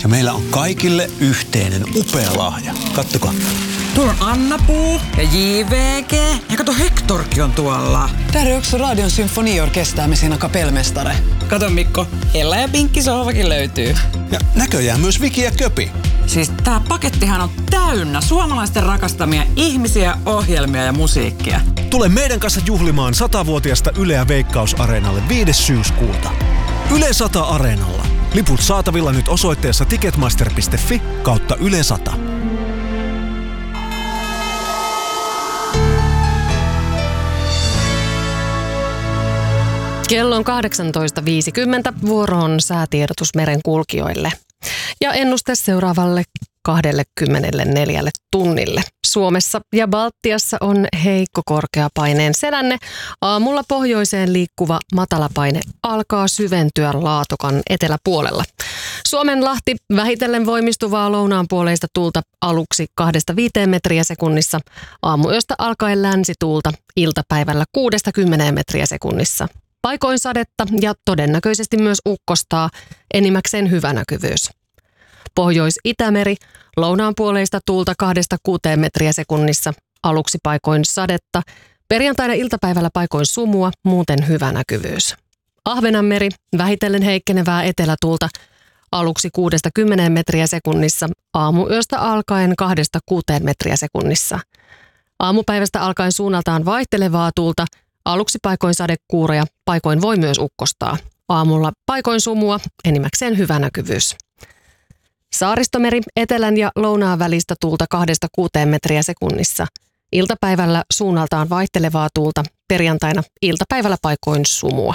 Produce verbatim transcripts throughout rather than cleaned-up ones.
Ja meillä on kaikille yhteinen upea lahja. Kattokaa. Tuolla on Anna-Puu ja J V G. Ja kato, Hektorkin on tuolla. Täällä on yksi Radion symfoniorkestää me siinä kapelmestare. Kato Mikko, Hella ja Pinkki sohvakin löytyy. Ja näköjään myös Viki ja Köpi. Siis tää pakettihan on täynnä suomalaisten rakastamia ihmisiä, ohjelmia ja musiikkia. Tule meidän kanssa juhlimaan satavuotiasta Yleä Veikkaus-areenalle viides syyskuuta. Yle sata Areenalla. Liput saatavilla nyt osoitteessa ticketmaster piste fi kautta Yle sata. Kello on kahdeksantoista viisikymmentä, vuoro on säätiedotus merenkulkijoille. Ja ennuste seuraavalle kaksikymmentäneljä tunnille. Suomessa ja Baltiassa on heikko korkeapaineen selänne. Aamulla pohjoiseen liikkuva matalapaine alkaa syventyä Laatokan eteläpuolella. Suomenlahti vähitellen voimistuvaa lounaanpuoleista tuulta aluksi kahdesta viiteen metriä sekunnissa. Aamuyöstä alkaen länsituulta iltapäivällä kuudesta kymmeneen metriä sekunnissa. Paikoin sadetta ja todennäköisesti myös ukkostaa, enimmäkseen hyvä näkyvyys. Pohjois-Itämeri, lounaanpuoleista tuulta kahdesta kuuteen metriä sekunnissa, aluksi paikoin sadetta, perjantaina iltapäivällä paikoin sumua, muuten hyvä näkyvyys. Ahvenanmeri, vähitellen heikkenevää etelätuulta, aluksi kuudesta kymmeneen metriä sekunnissa, aamuyöstä alkaen kahdesta kuuteen metriä sekunnissa. Aamupäivästä alkaen suunnaltaan vaihtelevaa tuulta, aluksi paikoin sadekuuroja, paikoin voi myös ukkostaa. Aamulla paikoin sumua, enimmäkseen hyvä näkyvyys. Saaristomeri, etelän ja lounaan välistä tuulta kahdesta kuuteen metriä sekunnissa. Iltapäivällä suunnaltaan vaihtelevaa tuulta, perjantaina iltapäivällä paikoin sumua.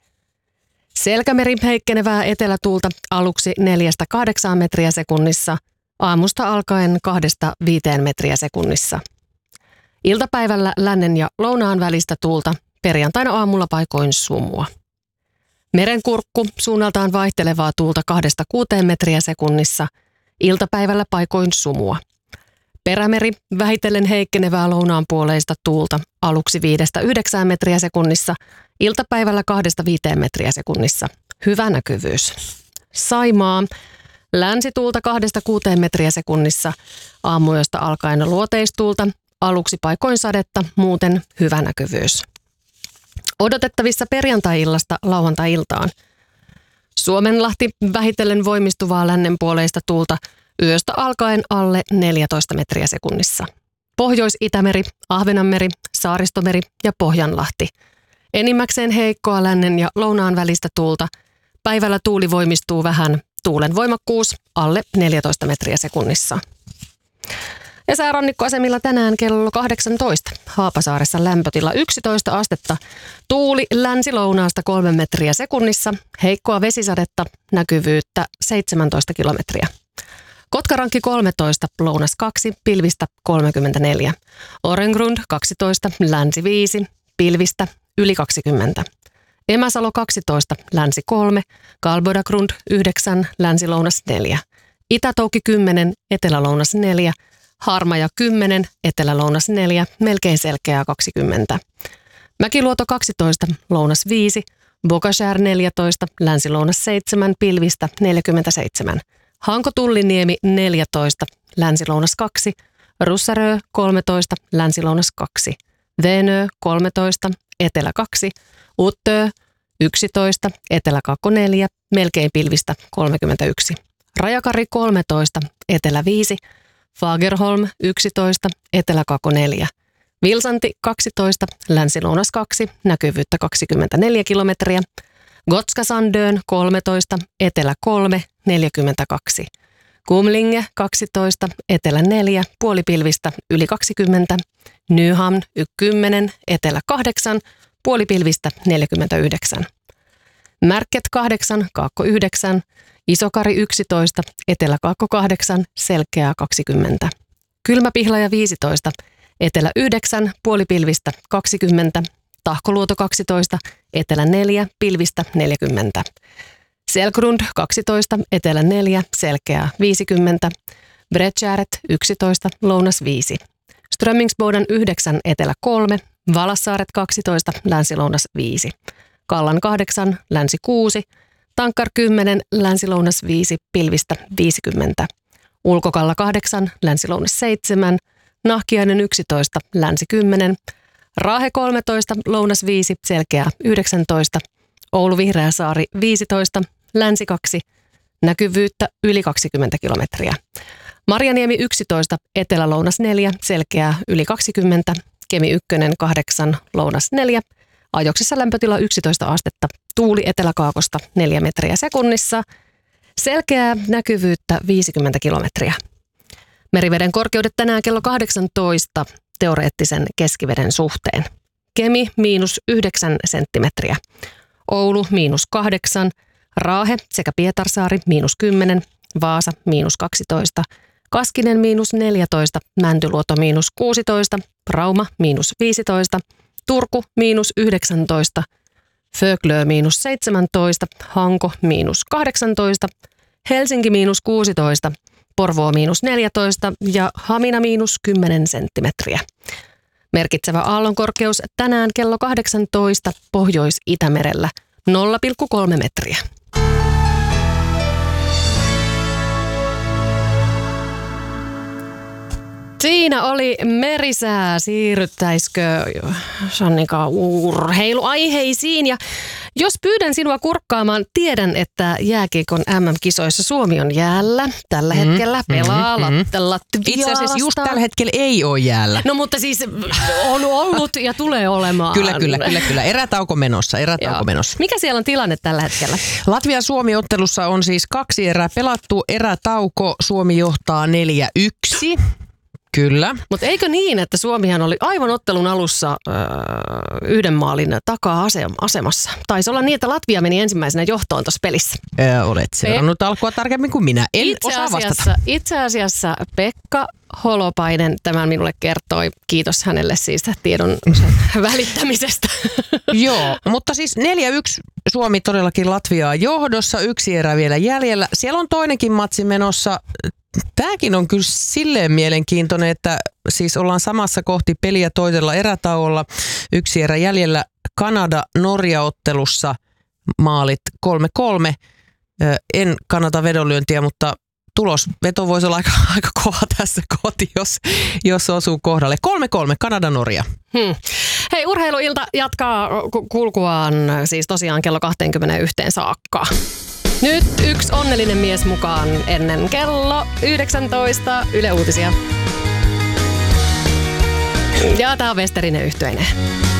Selkämeri, heikkenevää etelätuulta, aluksi neljästä kahdeksaan metriä sekunnissa, aamusta alkaen kahdesta viiteen metriä sekunnissa. Iltapäivällä lännen ja lounaan välistä tuulta, perjantaina aamulla paikoin sumua. Merenkurkku, suunnaltaan vaihtelevaa tuulta kahdesta kuuteen metriä sekunnissa, iltapäivällä paikoin sumua. Perämeri, vähitellen heikkenevää lounaanpuoleista tuulta, aluksi viidestä yhdeksään metriä sekunnissa, iltapäivällä kahdesta viiteen metriä sekunnissa. Hyvä näkyvyys. Saimaa, länsituulta kahdesta kuuteen metriä sekunnissa, aamuyöstä alkaen luoteistuulta, aluksi paikoin sadetta, muuten hyvä näkyvyys. Odotettavissa perjantai-illasta lauantai-iltaan. Suomenlahti vähitellen voimistuvaa lännenpuoleista tuulta yöstä alkaen alle neljätoista metriä sekunnissa. Pohjois-Itämeri, Ahvenanmeri, Saaristomeri ja Pohjanlahti. Enimmäkseen heikkoa lännen ja lounaan välistä tuulta. Päivällä tuuli voimistuu vähän. Tuulen voimakkuus alle neljätoista metriä sekunnissa. Ja säärannikkoasemilla tänään kello kahdeksantoista. Haapasaaressa lämpötila yksitoista astetta. Tuuli länsi-lounaasta kolme metriä sekunnissa. Heikkoa vesisadetta, näkyvyyttä seitsemäntoista kilometriä. Kotkarankki kolmetoista, lounas kaksi, pilvistä kolmekymmentäneljä. Orengrund kaksitoista, länsi viisi, pilvistä yli kaksikymmentä. Emäsalo kaksitoista, länsi kolme, Kalbodagrund yhdeksän, länsi-lounas neljä. Itätouki kymmenen, etelä-lounas neljä. Harmaja kymmenen, etelä-lounas neljä, melkein selkeää kaksikymmentä. Mäkiluoto kaksitoista, lounas viisi, Bokashär neljätoista, länsi-lounas seitsemän, pilvistä neljäkymmentäseitsemän. Hanko-Tulliniemi neljätoista, länsi-lounas kaksi, Russarö kolmetoista, länsi-lounas kaksi, Venö kolmetoista, etelä kaksi, Uttö yksitoista, etelä-kakko neljä, melkein pilvistä kolmekymmentäyksi. Rajakari kolmetoista, etelä viisi, Fagerholm yksitoista, etelä-kakko neljä. Vilsanti kaksitoista, länsi-lounas kaksi, näkyvyyttä kaksikymmentäneljä kilometriä. Gotska-Sandön kolmetoista, etelä kolme, neljäkymmentäkaksi. Kumlinge kaksitoista, etelä neljä, puolipilvistä yli kaksikymmentä. Nyhamn kymmenen, etelä kahdeksan, puolipilvistä neljäkymmentäyhdeksän. Märket kahdeksan, kaakko yhdeksän. Isokari yksitoista, etelä-kaakko kahdeksan, selkeää kaksikymmentä. Kylmäpihlaja viisitoista, etelä yhdeksän, puolipilvistä kaksikymmentä. Tahkoluoto kaksitoista, etelä neljä, pilvistä neljäkymmentä. Selgrund kaksitoista, etelä neljä, selkeää viisikymmentä. Bredtjäret yksitoista, lounas viisi. Strömmingsboden yhdeksän, etelä kolme. Valassaaret kaksitoista, länsi-lounas viisi. Kallan kahdeksan, länsi kuusi. Tankkar kymmenen, länsi-lounas viisi, pilvistä viisikymmentä. Ulkokalla kahdeksan, länsi-lounas seitsemän, Nahkiainen yksitoista, länsi kymmenen. Raahe kolmetoista, lounas viisi, selkeää yhdeksäntoista. Oulu Vihreäsaari viisitoista, länsi kaksi, näkyvyyttä yli kaksikymmentä kilometriä. Marjaniemi yksitoista, etelä-lounas neljä, selkeää yli kaksikymmentä. Kemi ykkönen kahdeksan, lounas neljä. Ajoksissa lämpötila yksitoista astetta, tuuli eteläkaakosta neljä metriä sekunnissa. Selkeää näkyvyyttä viisikymmentä kilometriä. Meriveden korkeudet tänään kello kahdeksantoista teoreettisen keskiveden suhteen. Kemi miinus yhdeksän senttimetriä. Oulu miinus kahdeksan. Raahe sekä Pietarsaari miinus kymmenen. Vaasa miinus kaksitoista. Kaskinen miinus neljätoista. Mäntyluoto miinus kuusitoista. Rauma miinus viisitoista. Turku miinus yhdeksäntoista. Föglö miinus seitsemäntoista. Hanko miinus kahdeksantoista. Helsinki miinus kuusitoista. Porvoo miinus neljätoista ja Hamina miinus kymmenen senttimetriä. Merkitsevä aallonkorkeus tänään kello kahdeksantoista Pohjois-Itämerellä nolla pilkku kolme metriä. Siinä oli merisää. Siirryttäisikö Sannika urheiluaiheisiin? Ja jos pyydän sinua kurkkaamaan, tiedän, että jääkiekon äm äm-kisoissa Suomi on jäällä. Tällä mm, hetkellä pelaa mm, mm. Latviaa. Itse asiassa just tällä hetkellä ei ole jäällä. No mutta siis on ollut ja tulee olemaan. Kyllä, kyllä, kyllä, kyllä. Erätauko menossa, erätauko menossa. Mikä siellä on tilanne tällä hetkellä? Latvia-Suomi-ottelussa on siis kaksi erää pelattu. Erätauko, Suomi johtaa neljä yksi. Kyllä. Mutta eikö niin, että Suomihan oli aivan ottelun alussa öö, yhden maalin takaa asemassa? Taisi olla niin, että Latvia meni ensimmäisenä johtoon tuossa pelissä. Ää, olet seurannut alkua tarkemmin kuin minä. En itse osaa asiassa, vastata. Itse asiassa Pekka Holopainen tämän minulle kertoi. Kiitos hänelle siis tiedon välittämisestä. Joo, mutta siis neljä yksi Suomi todellakin Latviaa johdossa. Yksi erä vielä jäljellä. Siellä on toinenkin matsi menossa. Tämäkin on kyllä silleen mielenkiintoinen, että siis ollaan samassa kohti peliä toisella erätauolla. Yksi erä jäljellä Kanada-Norja-ottelussa maalit kolme kolme. En kannata vedonlyöntiä, mutta tulosveto voisi olla aika, aika kova tässä koti, jos, jos osuu kohdalle. kolme kolme Kanada-Norja. Hmm. Hei, urheiluilta jatkaa kulkuaan siis tosiaan kello kaksikymmentäyksi saakka. Nyt yksi onnellinen mies mukaan ennen kello yhdeksäntoista Yle Uutisia. Ja tää on Westerinen Yhtyeinen.